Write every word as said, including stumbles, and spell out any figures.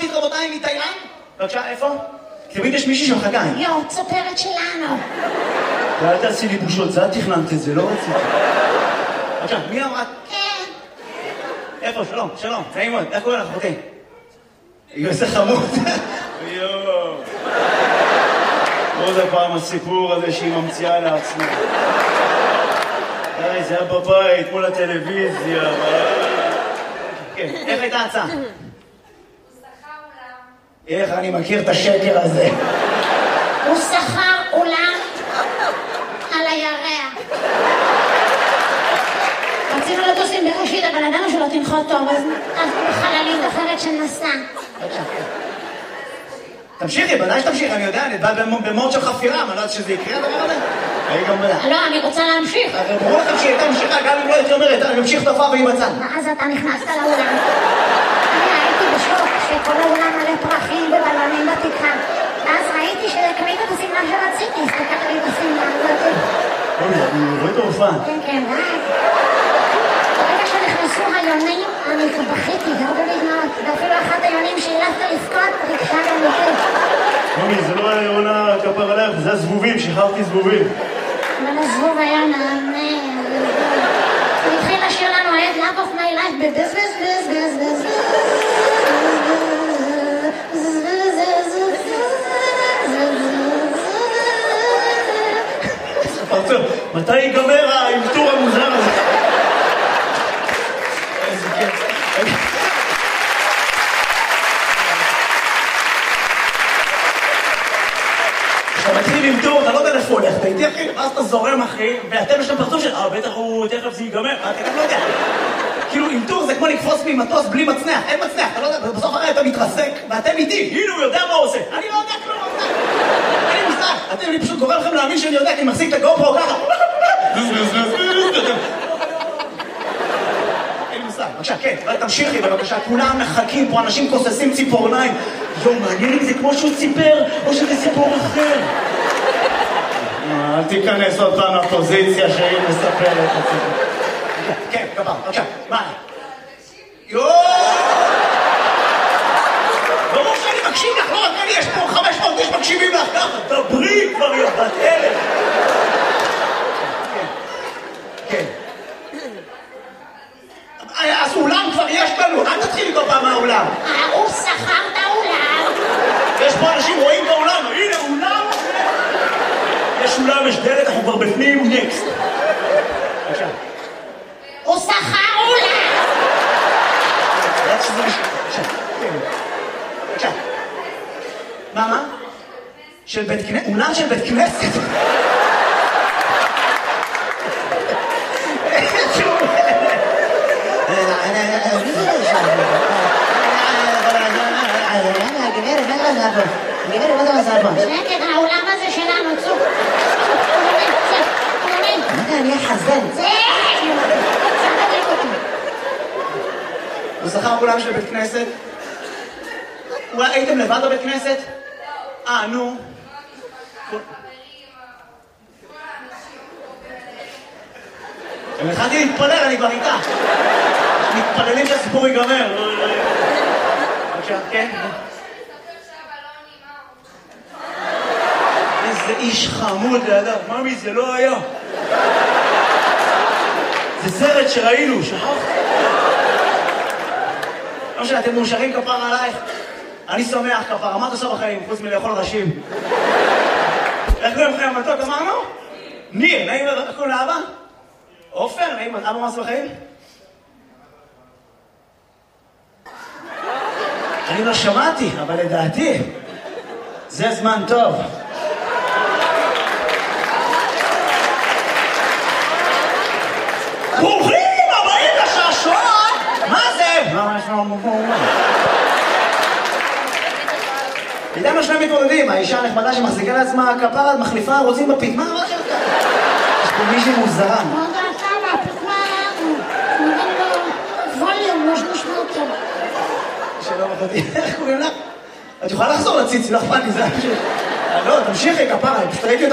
רומנטית, רבותיי, מתאילנד? בבקשה, איפה? תמיד יש מישהי שמחכה. יואו, צופרת שלנו. ואל תעשי לי בושות, זה את תכננת את זה, לא רציתי. בבקשה, מי אמרה? כן. איפה? שלום, שלום, נעים מאוד, איך קוראים לך, אחותי? איזה חמוד. יואו. עוד הפעם הסיפור הזה שהיא ממציאה לעצמה. די, זה היה בבית, מול הטלוויזיה. כן, איך הייתה ההצעה? איך אני מכיר את השקר הזה? הוא שכר אולם על הירח. רצינו לטוס עם בראשית, אבל ידענו שלא תנחות טוב, אז חללית אחרת שנסע. תמשיכי, בוודאי שתמשיכי, אני יודע, אני בא במוד של חפירה, אני לא יודעת שזה יקרה הדבר הזה. היי גם בלה. לא, אני רוצה להמשיך. אבל ברור לכם שהיא הייתה ממשיכה, גם אם לא הייתי אומרת, אני ממשיך תופעה והיא בצד. ואז אתה נכנסת לאולם. אני הייתי בשוק שכל האולם מלא פרחים ובלונים בתקרה. ואז ראיתי שקנית את השמלה שרציתי, הסתכלתי את השמלה הזאת. אוי, אני רואה את ההופעה. כן, כן, ואז. ברגע שנכנסו היונים, אני בכיתי, גרדו לי דמעות. ואפילו אחת היונים שהילפת לבכות, ריגשה גם אותי. מומי, זה לא היה עונה כפר עליך, זה הזבובים, שחררתי זבובים. אבל הזבוב היה נענה. הוא התחיל לשיר לנו את Love of my life בבז בז בז בז בז פרצוף, מתי ייגמר האלתור המוזר הזה? איזה כיף. כשאתה מתחיל עם טור, אתה לא יודע איפה הולך, אתה איתי אחי, ואז אתה זורם אחי, ואתם יש להם פרצוף של, אה, בטח הוא, תכף זה ייגמר, אתה גם לא יודע. כאילו, עם טור זה כמו לקפוץ ממטוס בלי מצנח, אין מצנח, אתה לא יודע, בסוף הרי אתה מתרסק, ואתם איתי, הנה הוא יודע מה הוא עושה. אני לא יודע כלום, אין לי מושג. אתם, אני פשוט גורם לכם להאמין שאני יודע, כי אני מחזיק את הגופרו ככה. אין לי מושג. בבקשה, כן, תמשיכי בבקשה, כולם מחכים פה, אנשים כוססים ציפורניים. יום, מעניין אם זה כמו שהוא ציפר, או שזה סיפור אחר. אל תיכנס עוד פעם לפוזיציה שהיא מספרת את הסיפור. כן, גבר, בבקשה, מה? יואו! ברור שאני מקשיב לך, לא רק אני, יש פה חמש מאות איש מקשיבים לך ככה. דברי כבר יא בת אלף. כן. אז אולם כבר יש לנו, אל תתחיל איתו פעם מהאולם. הוא שכר את האולם. יש פה אנשים רואים באולם, הנה אולם. יש אולם, יש דלת, אנחנו כבר בפנים, נקסט. בבקשה. הוא שכר אולם. בבקשה. מה, מה? של בית כנסת? אולם של בית כנסת? שקט, העולם הזה שלנו, צוק. מה אני אחזן? זה! תדליק אותי. הוא שכר אולם של בית כנסת? אולי הייתם לבד בבית כנסת? אה, נו. אני התחלתי להתפלל, אני כבר איתה. מתפללים שהסיפור ייגמר. בבקשה, כן? איזה איש חמוד לידיו. ממי, זה לא היה. זה סרט שראינו, שכחת? לא משנה, אתם מאושרים כפר עלייך? אני שמח כפר, מה אתה עושה בחיים, חוץ מלאכול ראשים? איך קוראים לכם המתוק, אמרנו? ניר, נעים, איך קוראים לאבא? עופר, נעים, אבא מה עושה בחיים? אני לא שמעתי, אבל לדעתי, זה זמן טוב. ברוכים הבאים לשעשועון! מה זה? מה יש לנו מפורמה? איתנו שני מתמודדים, האישה הנחמדה שמחזיקה לעצמה כפרה, מחליפה, רוצים בפית, מה מה שלך? יש פה מישהי מוזרה. מה דעתה מהפתמה? נותן לו ווליום, לא שנשמע אותו. שלום אחותי, איך קוראים לך? את יכולה לחזור לציצי, לא אכפת לי, זה פשוט... לא, תמשיכי כפרה, פשוט ראיתי